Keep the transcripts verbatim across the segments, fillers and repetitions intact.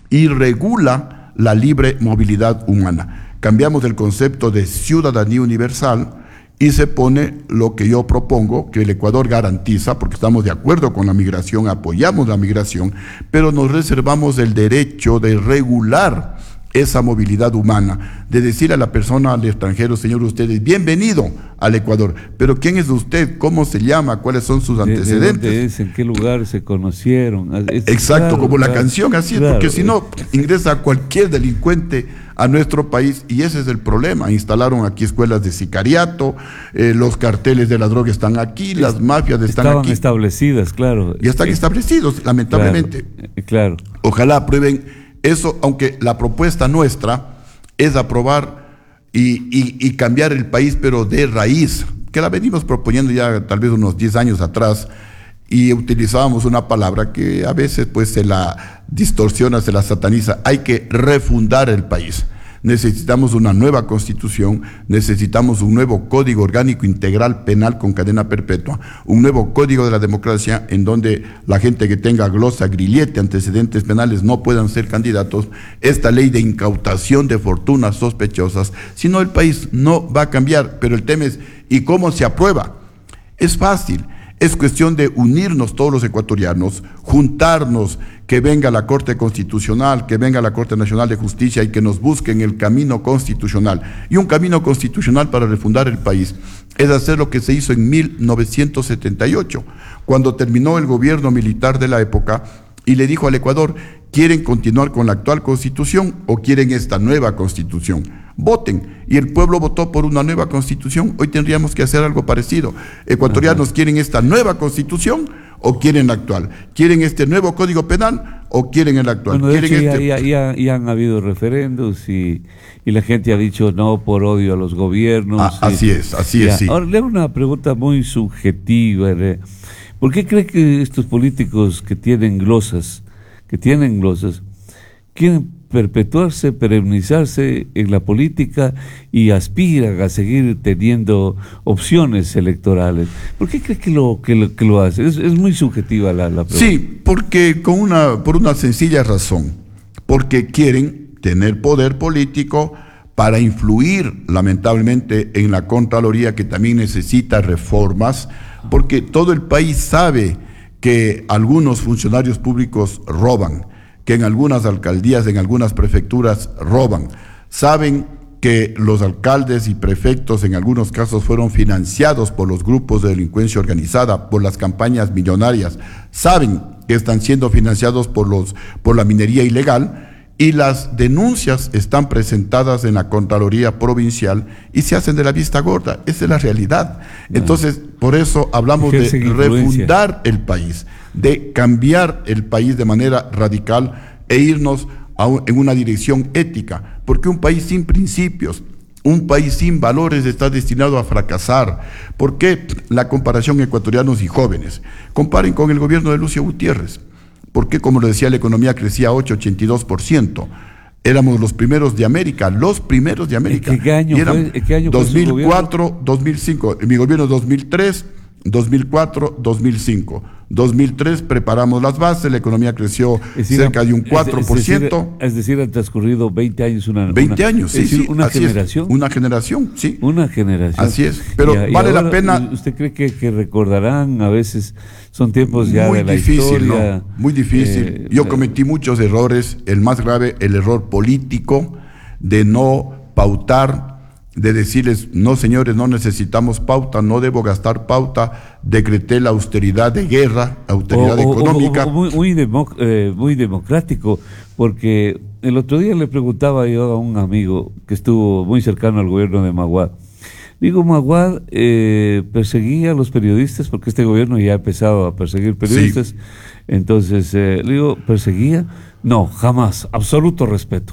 y regula la libre movilidad humana. Cambiamos el concepto de ciudadanía universal y se pone lo que yo propongo, que el Ecuador garantiza, porque estamos de acuerdo con la migración, apoyamos la migración, pero nos reservamos el derecho de regular esa movilidad humana, de decir a la persona, al extranjero, señor, usted es bienvenido al Ecuador, pero ¿quién es usted? ¿Cómo se llama? ¿Cuáles son sus antecedentes? ¿De dónde es? ¿En qué lugar se conocieron? Es, Exacto, claro, como la claro, canción, así claro, es, porque si no, ingresa cualquier delincuente a nuestro país y ese es el problema. Instalaron aquí escuelas de sicariato, eh, los carteles de la droga están aquí, las mafias están estaban aquí. Estaban establecidas, claro. Y están sí. establecidos, lamentablemente. Claro, claro. Ojalá aprueben eso, aunque la propuesta nuestra es aprobar y, y, y cambiar el país, pero de raíz, que la venimos proponiendo ya tal vez unos diez años atrás, y utilizábamos una palabra que a veces pues se la distorsiona, se la sataniza. Hay que refundar el país. Necesitamos una nueva constitución, necesitamos un nuevo código orgánico integral penal con cadena perpetua, un nuevo código de la democracia en donde la gente que tenga glosa, grillete, antecedentes penales no puedan ser candidatos, esta ley de incautación de fortunas sospechosas, si no el país no va a cambiar. Pero el tema es, ¿y cómo se aprueba? Es fácil. Es cuestión de unirnos todos los ecuatorianos, juntarnos, que venga la Corte Constitucional, que venga la Corte Nacional de Justicia y que nos busquen el camino constitucional. Y un camino constitucional para refundar el país es hacer lo que se hizo en mil novecientos setenta y ocho, cuando terminó el gobierno militar de la época y le dijo al Ecuador, ¿quieren continuar con la actual constitución o quieren esta nueva constitución? Voten. Y el pueblo votó por una nueva constitución. Hoy tendríamos que hacer algo parecido. Ecuatorianos, Ajá. ¿quieren esta nueva constitución o quieren la actual? ¿Quieren este nuevo código penal o quieren el actual? Bueno, de ¿Quieren hecho, este... ya, ya, ya han habido referendos y, y la gente ha dicho no por odio a los gobiernos. Ah, y, así es, así ya. es, sí. Ahora le hago una pregunta muy subjetiva. ¿eh? ¿Por qué cree que estos políticos que tienen glosas, que tienen glosas, quieren perpetuarse, perennizarse en la política y aspiran a seguir teniendo opciones electorales? ¿Por qué cree que lo, que lo, que lo hace? Es, es muy subjetiva la, la pregunta. Sí, porque con una, por una sencilla razón, porque quieren tener poder político para influir lamentablemente en la Contraloría, que también necesita reformas, porque todo el país sabe que algunos funcionarios públicos roban, que en algunas alcaldías, en algunas prefecturas roban. Saben que los alcaldes y prefectos en algunos casos fueron financiados por los grupos de delincuencia organizada, por las campañas millonarias. Saben que están siendo financiados por, los, por la minería ilegal y las denuncias están presentadas en la Contraloría Provincial y se hacen de la vista gorda. Esa es la realidad. Entonces, por eso hablamos de refundar el país, de cambiar el país de manera radical e irnos a un, en una dirección ética, porque un país sin principios, un país sin valores está destinado a fracasar. ¿Por qué la comparación ecuatorianos y jóvenes? Comparen con el gobierno de Lucio Gutiérrez. ¿Por qué, como lo decía, la economía crecía ocho, ochenta y dos por ciento? Éramos los primeros de América, los primeros de América. ¿En qué año fue? ¿En qué año fue dos mil cuatro, dos mil cinco. En mi gobierno dos mil tres, dos mil cuatro, dos mil cinco. dos mil tres preparamos las bases, la economía creció decir, cerca de un cuatro por ciento. Es decir, es decir, han transcurrido veinte años. Una, veinte una, años, sí, es decir, sí. Una generación. Es, una generación, sí. Una generación. Así es, pero y, vale y ahora, la pena. ¿Usted cree que, que recordarán? A veces son tiempos ya muy de la difícil, historia. ¿no? Muy difícil. Eh, Yo cometí muchos errores. El más grave, el error político de no pautar, de decirles, no señores, no necesitamos pauta, no debo gastar pauta, decreté la austeridad de guerra, austeridad o, económica. O, o, muy, muy, democ eh, muy democrático, porque el otro día le preguntaba yo a un amigo que estuvo muy cercano al gobierno de Maguad. Digo, Maguad eh, perseguía a los periodistas, porque este gobierno ya ha empezado a perseguir periodistas, sí. Entonces, eh, le digo, ¿perseguía? No, jamás, absoluto respeto.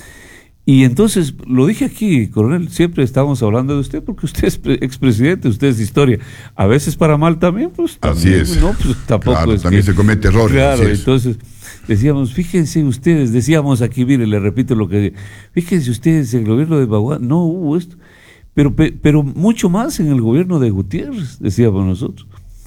Y entonces, lo dije aquí, coronel, siempre estamos hablando de usted porque usted es expresidente, usted es historia. A veces para mal también, pues también, así es. No, pues tampoco claro, es también que, se comete errores. Claro, entonces decíamos, fíjense ustedes, decíamos aquí, mire, le repito lo que, fíjense ustedes, en el gobierno de Maguad no hubo esto, pero, pero mucho más en el gobierno de Gutiérrez, decíamos nosotros.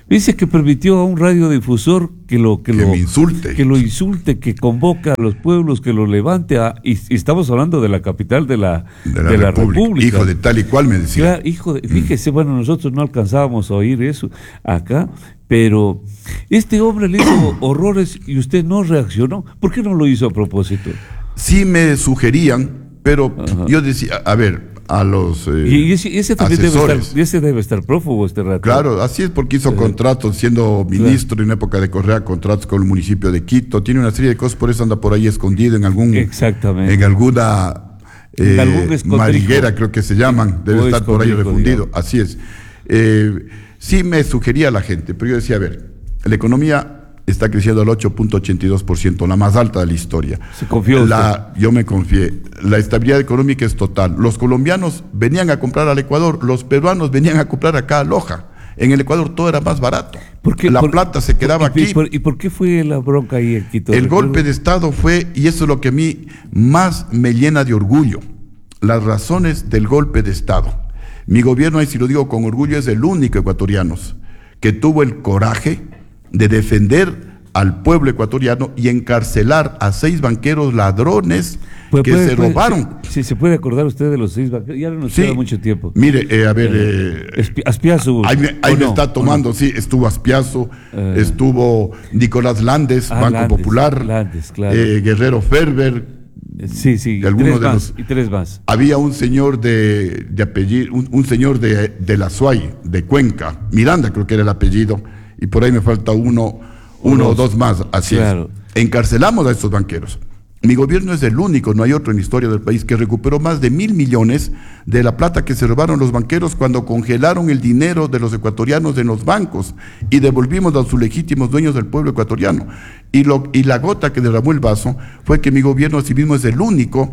Dice que permitió a un radiodifusor que lo que, que lo me insulte, que lo insulte, que convoca a los pueblos, que lo levante a, y, y estamos hablando de la capital de la, de la, de la República. República. Hijo de tal y cual me decía. Claro, hijo de, fíjese, mm. bueno, nosotros no alcanzábamos a oír eso acá, pero este hombre le hizo horrores y usted no reaccionó. ¿Por qué no lo hizo a propósito? Sí me sugerían, pero Ajá. yo decía, a ver, a los eh, y ese, ese también debe estar, ese debe estar prófugo este rato. Claro, así es, porque hizo eh, contratos siendo ministro claro. en época de Correa, contratos con el municipio de Quito, tiene una serie de cosas, por eso anda por ahí escondido en algún Exactamente. en alguna eh, en madriguera, creo que se llaman, debe o estar por ahí refundido, digamos. Así es. Eh, sí me sugería a la gente, pero yo decía, a ver, la economía está creciendo al ocho punto ochenta y dos por ciento, la más alta de la historia. Se confió la, yo me confié. La estabilidad económica es total. Los colombianos venían a comprar al Ecuador, los peruanos venían a comprar acá a Loja. En el Ecuador todo era más barato. ¿Por qué, la por, plata se quedaba por, aquí. Y por, ¿Y por qué fue la bronca ahí en Quito? El golpe de Estado fue, y eso es lo que a mí más me llena de orgullo, las razones del golpe de Estado. Mi gobierno, y si lo digo con orgullo, es el único ecuatoriano que tuvo el coraje de defender al pueblo ecuatoriano y encarcelar a seis banqueros ladrones pues que puede, se puede, robaron. Si, si se puede acordar usted de los seis banqueros, ya no nos sí, queda mucho tiempo. Mire, eh, a ver... Eh, eh, Aspiazu. Ahí me, ahí me no, está tomando, no. sí, estuvo Aspiazu, eh, estuvo Nicolás Landes, ah, Banco Landes, Popular, Landes, claro. eh, Guerrero Ferber. Sí, sí, y tres, de más, los, y tres más. Había un señor de, de apellido, un, un señor de, de La Suay, de Cuenca, Miranda creo que era el apellido, y por ahí me falta uno, uno o dos más, así claro. es. Encarcelamos a estos banqueros. Mi gobierno es el único, no hay otro en la historia del país, que recuperó más de mil millones de la plata que se robaron los banqueros cuando congelaron el dinero de los ecuatorianos en los bancos y devolvimos a sus legítimos dueños del pueblo ecuatoriano. Y, lo, y la gota que derramó el vaso fue que mi gobierno así mismo es el único,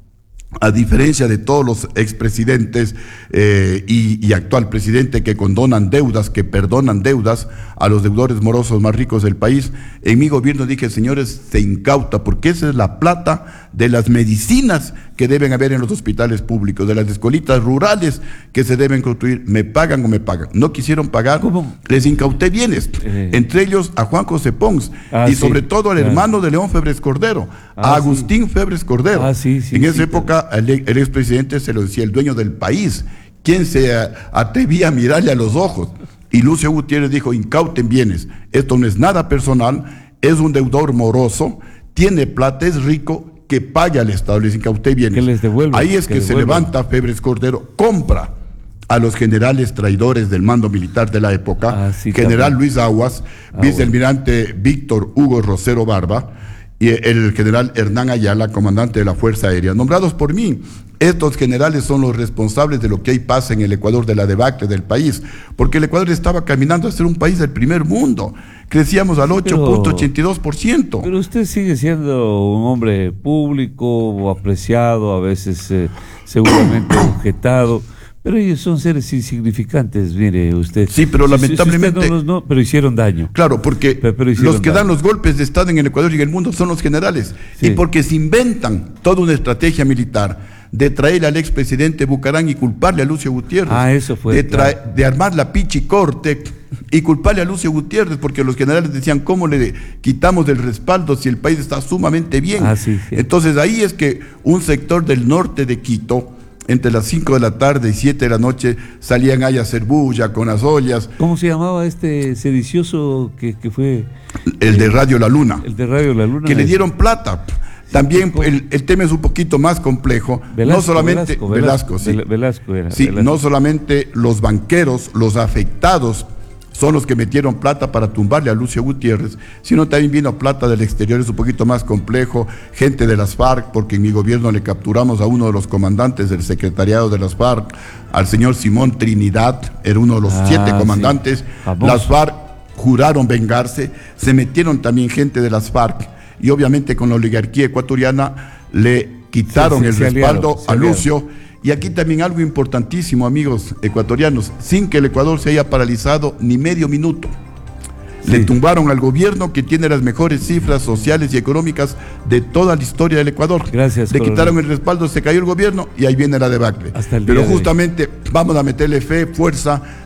a diferencia de todos los expresidentes eh, y, y actual presidente que condonan deudas, que perdonan deudas a los deudores morosos más ricos del país, en mi gobierno dije, señores, se incauta, porque esa es la plata de las medicinas que deben haber en los hospitales públicos, de las escuelitas rurales que se deben construir. ¿Me pagan o me pagan? No quisieron pagar, ¿Cómo? Les incauté bienes, eh. entre ellos a Juan José Pons, ah, y sobre sí, todo al claro. hermano de León Febres Cordero, ah, a Agustín sí. Febres Cordero. Ah, sí, sí, en esa sí, época El, el expresidente se lo decía el dueño del país, quien se atrevía a mirarle a los ojos. Y Lucio Gutiérrez dijo, incauten bienes, esto no es nada personal, es un deudor moroso, tiene plata, es rico, que pague al Estado, les incauté bienes. Que les devuelva, Ahí es que, que se levanta Febres Cordero, compra a los generales traidores del mando militar de la época, ah, sí, general también. Luis Aguas, ah, vicealmirante bueno. Víctor Hugo Rosero Barba, y el general Hernán Ayala, comandante de la Fuerza Aérea, nombrados por mí. Estos generales son los responsables de lo que hoy pasa en el Ecuador, de la debacle del país, porque el Ecuador estaba caminando a ser un país del primer mundo. Crecíamos al ocho punto ochenta y dos por ciento. Pero usted sigue siendo un hombre público, apreciado, a veces eh, seguramente objetado. Pero ellos son seres insignificantes, mire usted. Sí, pero lamentablemente... Si, si no los, no, pero hicieron daño. Claro, porque pero, pero los que daño. dan los golpes de Estado en el Ecuador y en el mundo son los generales. Sí. Y porque se inventan toda una estrategia militar de traer al expresidente Bucarán y culparle a Lucio Gutiérrez. Ah, eso fue. De, claro. de armar la pichicorte y culparle a Lucio Gutiérrez, porque los generales decían, ¿cómo le quitamos el respaldo si el país está sumamente bien? Ah, sí, sí. Entonces ahí es que un sector del norte de Quito, entre las cinco de la tarde y siete de la noche, salían ahí a hacer bulla con las ollas. ¿Cómo se llamaba este sedicioso que, que fue? El de Radio La Luna. El de Radio La Luna. Que le dieron plata. También el, el tema es un poquito más complejo. Velasco, no solamente Velasco, Velasco, Velasco, sí. Velasco era, sí, Velasco. No solamente los banqueros, los afectados son los que metieron plata para tumbarle a Lucio Gutiérrez, sino también vino plata del exterior, es un poquito más complejo, gente de las FARC, porque en mi gobierno le capturamos a uno de los comandantes del secretariado de las FARC, al señor Simón Trinidad, era uno de los ah, siete comandantes. Sí. Las FARC juraron vengarse, se metieron también gente de las FARC, y obviamente con la oligarquía ecuatoriana le quitaron sí, sí, el respaldo aliaron, a Lucio. Y aquí también algo importantísimo, amigos ecuatorianos, sin que el Ecuador se haya paralizado ni medio minuto. Sí. Le tumbaron al gobierno que tiene las mejores cifras sociales y económicas de toda la historia del Ecuador. Gracias. Le coronel. Quitaron el respaldo, se cayó el gobierno y ahí viene la debacle. Hasta el Pero día justamente de... vamos a meterle fe, fuerza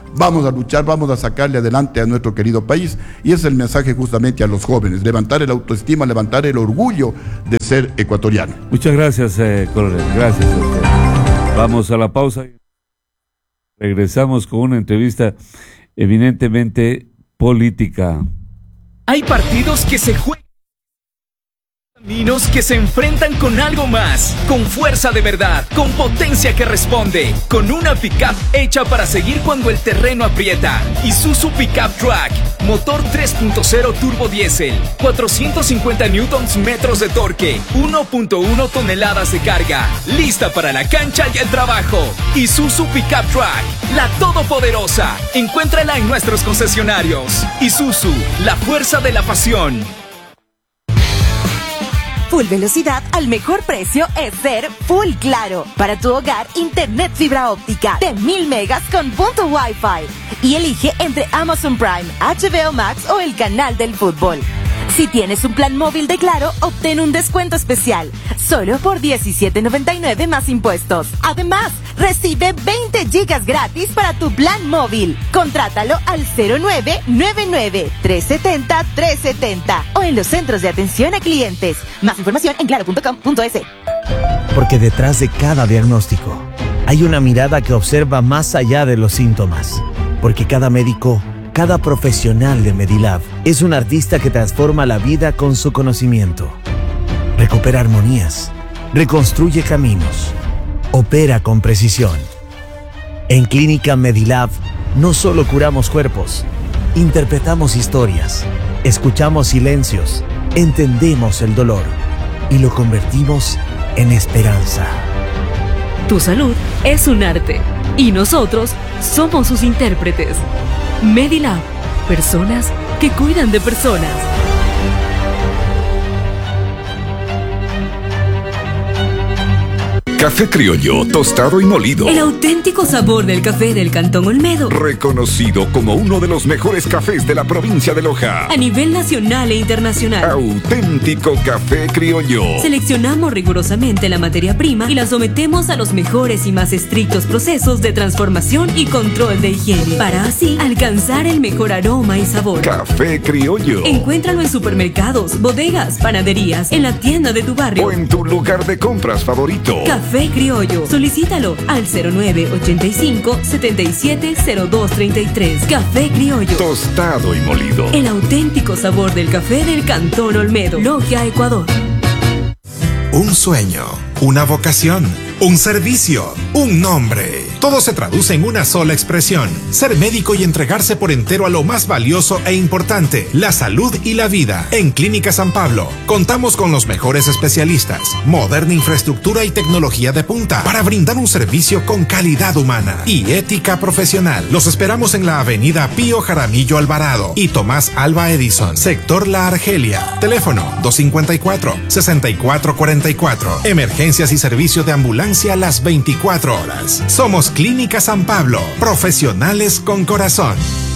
vamos a luchar, vamos a sacarle adelante a nuestro querido país. Y ese es el mensaje justamente a los jóvenes, levantar el autoestima, levantar el orgullo de ser ecuatoriano. Muchas gracias, eh, coronel, gracias a usted. Vamos a la pausa. Regresamos con una entrevista eminentemente política. Hay partidos que se juegan, caminos que se enfrentan con algo más, con fuerza de verdad, con potencia que responde, con una pickup hecha para seguir cuando el terreno aprieta. Isuzu Pickup Track, motor tres punto cero turbo diésel, cuatrocientos cincuenta newtons metros de torque, uno punto uno toneladas de carga, lista para la cancha y el trabajo. Isuzu Pickup Track, la todopoderosa. Encuéntrala en nuestros concesionarios. Isuzu, la fuerza de la pasión. Full velocidad al mejor precio es ser Full Claro. Para tu hogar, internet fibra óptica de mil megas con punto Wi-Fi. Y elige entre Amazon Prime, H B O Max o el canal del fútbol. Si tienes un plan móvil de Claro, obtén un descuento especial, solo por diecisiete noventa y nueve más impuestos. Además, recibe veinte gigas gratis para tu plan móvil. Contrátalo al cero nueve nueve nueve, tres siete cero, tres siete cero o en los centros de atención a clientes. Más información en claro punto com punto es. Porque detrás de cada diagnóstico hay una mirada que observa más allá de los síntomas. Porque cada médico, cada profesional de Medilab es un artista que transforma la vida con su conocimiento. Recupera armonías, reconstruye caminos, opera con precisión. En Clínica Medilab no solo curamos cuerpos, interpretamos historias, escuchamos silencios, entendemos el dolor y lo convertimos en esperanza. Tu salud es un arte y nosotros somos sus intérpretes. Medilab, personas que cuidan de personas. Café criollo, tostado y molido. El auténtico sabor del café del Cantón Olmedo. Reconocido como uno de los mejores cafés de la provincia de Loja. A nivel nacional e internacional. Auténtico café criollo. Seleccionamos rigurosamente la materia prima y la sometemos a los mejores y más estrictos procesos de transformación y control de higiene, para así alcanzar el mejor aroma y sabor. Café criollo. Encuéntralo en supermercados, bodegas, panaderías, en la tienda de tu barrio o en tu lugar de compras favorito. Café Criollo. Solicítalo al cero nueve ochenta y cinco, setenta y siete, cero dos treinta y tres. Café Criollo. Tostado y molido. El auténtico sabor del café del Cantón Olmedo. Logia, Ecuador. Un sueño, una vocación, un servicio, un nombre. Todo se traduce en una sola expresión: ser médico y entregarse por entero a lo más valioso e importante, la salud y la vida. En Clínica San Pablo contamos con los mejores especialistas, moderna infraestructura y tecnología de punta para brindar un servicio con calidad humana y ética profesional. Los esperamos en la avenida Pío Jaramillo Alvarado y Tomás Alba Edison, sector La Argelia. Teléfono dos cinco cuatro, seis cuatro cuatro cuatro. Emergencias y servicio de ambulancia las veinticuatro horas. Somos Clínica San Pablo, profesionales con corazón.